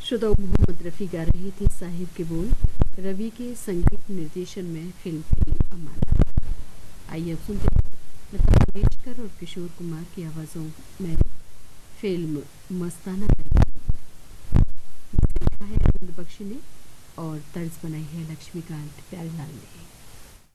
श्रोताओं, मोहम्मद रफ़ी गा रहे थे साहिब के बोल रवि के संगीत निर्देशन में फिल्म थी अमानत। आइए अब सुनते हैं लता मंगेशकर और किशोर कुमार की आवाज़ों में फिल्म मस्ताना लिखा है अरविंद बख्शी ने और तर्ज बनाई है लक्ष्मीकांत प्यारेलाल ने।